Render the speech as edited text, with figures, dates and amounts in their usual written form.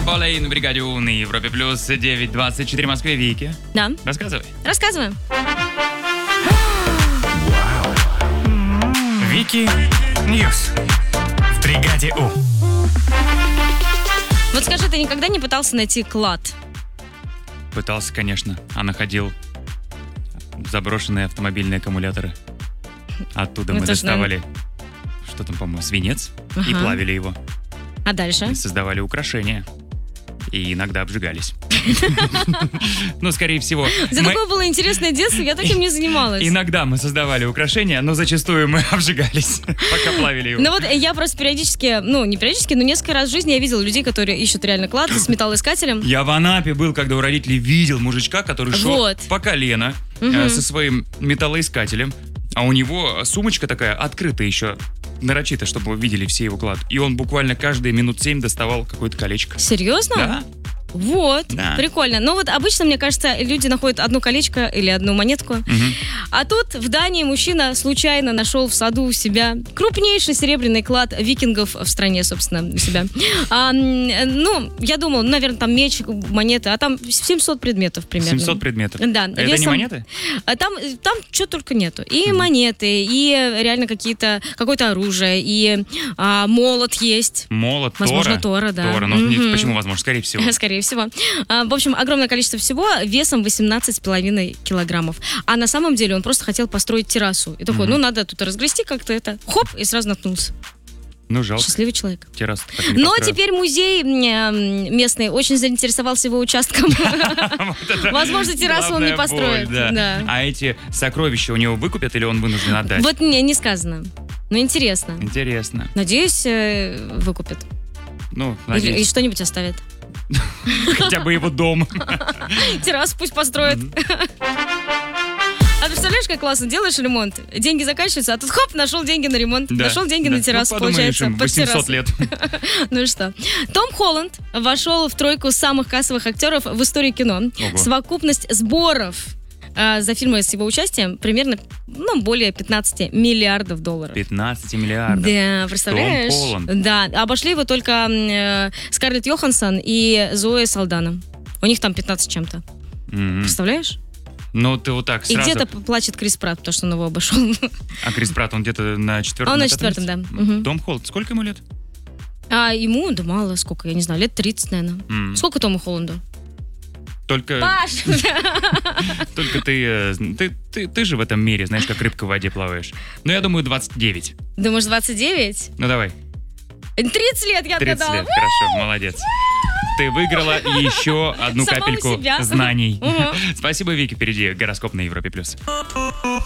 Трамболейн в бригаде У на Европе плюс 9:24 в Москве. Вики, Да, рассказывай. рассказываем. Вики Ньюс в бригаде У. Вот скажи, ты никогда не пытался найти клад? Пытался, конечно, а находил заброшенные автомобильные аккумуляторы. Оттуда мы Это ж, доставали, что там, по-моему, свинец, и Ага. плавили его. А дальше? И создавали украшения. И иногда обжигались. Ну, скорее всего. За мы- такое было интересное детство, я таким не занималась. Иногда мы создавали украшения, но зачастую мы обжигались, пока плавили его. Ну вот я просто периодически, не периодически, но несколько раз в жизни я видела людей, которые ищут реально клад с металлоискателем. Я в Анапе был, когда у родителей видел мужичка, который шел Вот. по колено со своим металлоискателем, а у него сумочка такая открытая еще, нарочито, чтобы вы видели все его клад. И он буквально каждые минут 7 доставал какое-то колечко. Серьезно? Да? Вот, Да. прикольно. Ну вот обычно, мне кажется, люди находят одно колечко или одну монетку. А тут в Дании мужчина случайно нашел в саду у себя крупнейший серебряный клад викингов в стране, собственно, у себя. Я думала, наверное, там меч, монеты, а там 700 предметов примерно. 700 предметов. Да. Это не весом- монеты? Там что только нету. И монеты, и реально какое-то оружие, и молот есть. Молот, Возможно, Тора, да. Тора, почему возможно? Скорее всего. Скорее всего. В общем, огромное количество всего весом 18,5 килограммов. А на самом деле он просто хотел построить террасу. И такой, надо тут разгрести как-то это. Хоп, и сразу наткнулся. Ну, жалко. Счастливый человек. Террасу так и не Но построил. теперь музей местный очень заинтересовался его участком. Вот это Возможно, террасу он не главная построит. боль, да. Да. А эти сокровища у него выкупят или он вынужден отдать? Вот не сказано. Но интересно. Интересно. Надеюсь, выкупит. Ну, И надеюсь, что-нибудь оставит. хотя бы его дом. Террасу пусть построит. А ты представляешь, как классно делаешь ремонт? Деньги заканчиваются, а тут хоп, нашел деньги на ремонт, Да, нашел деньги да. на террасу, Ну, подумаешь, получается. им под 800 террасу. лет. Ну и что? Том Холланд вошел в тройку самых кассовых актеров в истории кино. Ого. Совокупность сборов за фильмы с его участием примерно, более 15 миллиардов долларов. 15 миллиардов. Да, представляешь? Том Холланд. Да, обошли его только Скарлетт Йоханссон и Зоя Салдана. У них там 15 чем-то. Мгм. Представляешь? Ну, ты вот так И сразу... где-то плачет Крис Пратт, потому что он его обошел. А Крис Пратт, он где-то на четвертом? Он на этапе? четвертом, да. Мгм. Том Холланд, сколько ему лет? А ему, да мало, сколько, я не знаю, лет 30, наверное. М. Сколько Тому Холланду? Только Паш! ты же в этом мире, знаешь, как рыбка в воде плаваешь. Ну, я думаю, 29. Думаешь, 29? Ну, давай. 30 лет я 30 отгадала. лет, хорошо, молодец. Ты выиграла еще одну Сама у капельку себя. знаний. Мгм. Спасибо, Вики. Впереди гороскоп на Европе+.